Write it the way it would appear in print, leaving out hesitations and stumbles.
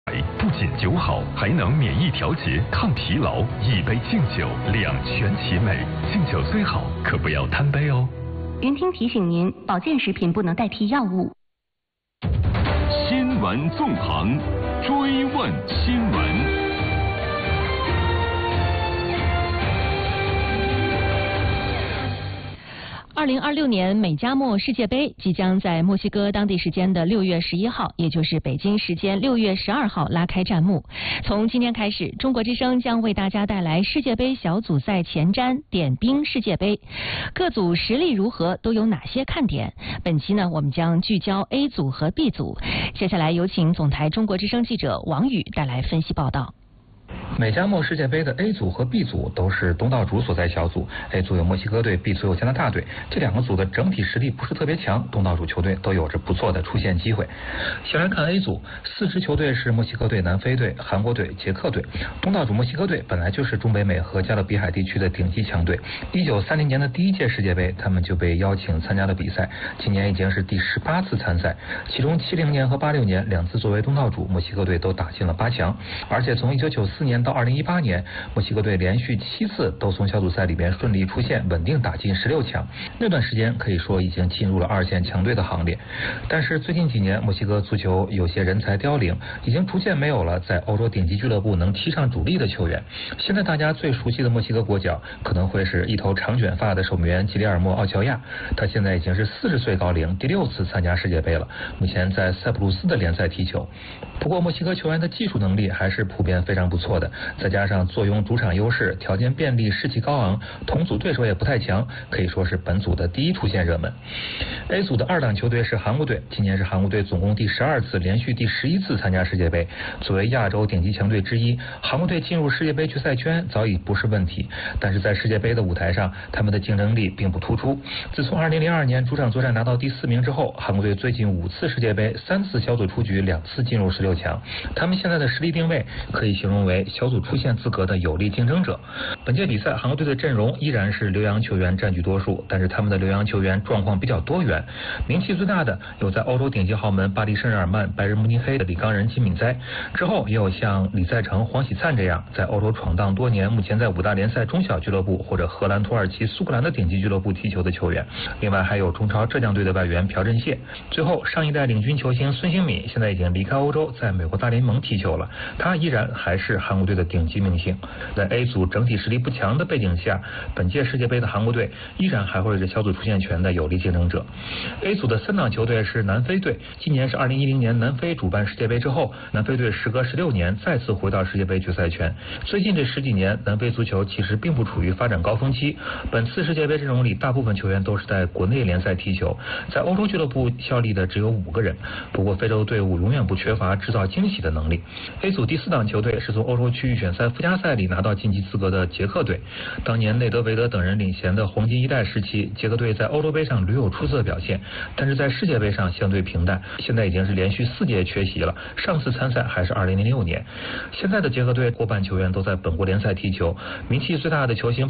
不仅酒好，还能免疫调节、抗疲劳。一杯敬酒，两全其美。敬酒虽好，可不要贪杯哦。 云听提醒您，保健食品不能代替药物。 新闻纵横，追问新闻。 2026年美加墨世界杯即将在墨西哥当地时间的6月11号，也就是北京时间6月12号拉开战幕。从今天开始，中国之声将为大家带来世界杯小组赛前瞻点兵世界杯，各组实力如何，都有哪些看点？本期呢，我们将聚焦 A 组和 B 组。接下来有请总台中国之声记者王宇带来分析报道。 美加墨世界杯的 A 组和 B 组都是东道主所在小组 ，A 组有墨西哥队 ，B 组有加拿大队，这两个组的整体实力不是特别强，东道主球队都有着不错的出线机会。先来看 A 组，4支球队是墨西哥队、南非队、韩国队、捷克队。东道主墨西哥队本来就是中北美和加勒比海地区的顶级强队，1930年的第一届世界杯，他们就被邀请参加了比赛，今年已经是第18次参赛，其中70年和86年2次作为东道主，墨西哥队都打进了8强，而且从1994年到2018年，墨西哥队连续7次都从小组赛里边顺利出线，稳定打进16强。那段时间可以说已经进入了2线强队的行列。但是最近几年，墨西哥足球有些人才凋零，已经逐渐没有了在欧洲顶级俱乐部能踢上主力的球员。现在大家最熟悉的墨西哥国脚，可能会是一头长卷发的守门员吉里尔莫·奥乔亚，他现在已经是40岁高龄，第6次参加世界杯了，目前在塞浦路斯的联赛踢球。不过墨西哥球员的技术能力还是普遍非常不错的，再加上坐拥主场优势，条件便利，士气高昂，同组对手也不太强，可以说是本组的第一出线热门。A 组的2档球队是韩国队，今年是韩国队总共第12次，连续第11次参加世界杯。作为亚洲顶级强队之一，韩国队进入世界杯决赛圈早已不是问题，但是在世界杯的舞台上，他们的竞争力并不突出。自从2002年主场作战拿到第4名之后，韩国队最近5次世界杯3次小组出局，2次进入16强，他们现在的实力定位可以形容为小组出线资格的有力竞争者。本届比赛韩国队的阵容依然是留洋球员占据多数，但是他们的留洋球员状况比较多元，名气最大的有在欧洲顶级豪门巴黎圣日耳曼、拜仁慕尼黑的李刚仁、金敏哉，之后也有像李在成、黄喜灿这样在欧洲闯荡多年，目前在5大联赛中小俱乐部或者荷兰、土耳其、苏格兰的顶级俱乐部踢球的球员。另外还有中超浙江队的外援朴振燮。最后上一代领军球星孙兴慜现在已经离开欧洲，在美国大联盟踢球了，他依然还是韩国队的顶级明星。在 A 组整体实力不强的背景下，本届世界杯的韩国队依然还会是小组出线权的有力竞争者。A 组的3档球队是南非队，今年是2010年南非主办世界杯之后，南非队时隔16年再次回到世界杯决赛圈。最近这10几年，南非足球其实并不处于发展高峰期，本次世界杯阵容里大部分球员都是在国内联赛踢球，在欧洲俱乐部效力的只有5个人。不过非洲队伍永远不缺乏制造惊喜的能力。A 组第4档球队是从欧洲区域选赛附加赛里拿到晋级资格的捷克队，当年内德维德等人领衔的黄金一代时期，捷克队在欧洲杯上屡有出色表现，但是在世界杯上相对平淡，现在已经是连续4届缺席了，上次参赛还是2006年。现在的捷克队过半球员都在本国联赛踢球，名气最大的球星